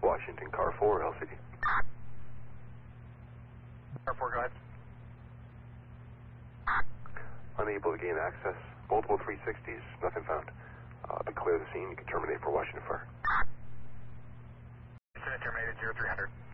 Washington, car 4, LCD. Car 4, go ahead. Unable to gain access. Multiple 360s, nothing found. But clear the scene. You can terminate for Washington Fire. Terminated 0300.